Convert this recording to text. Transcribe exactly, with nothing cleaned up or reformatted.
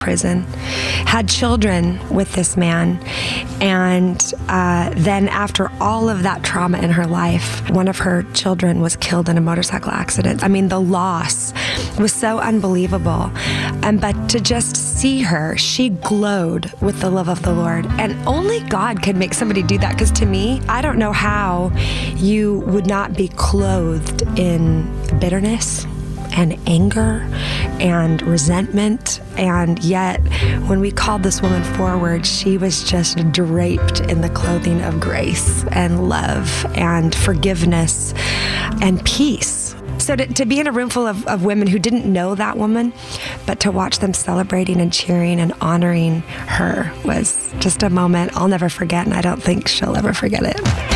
prison, had children with this man, and uh, then after all of that trauma in her life, one of her children was killed in a motorcycle accident. I mean, the loss was so unbelievable. And but to just see her, she glowed with the love of the Lord. And only God could make somebody do that, because to me, I don't know how you would not be clothed in bitterness and anger and resentment. And yet, when we called this woman forward, she was just draped in the clothing of grace and love and forgiveness and peace. So to, to be in a room full of, of women who didn't know that woman, but to watch them celebrating and cheering and honoring her was just a moment I'll never forget, and I don't think she'll ever forget it.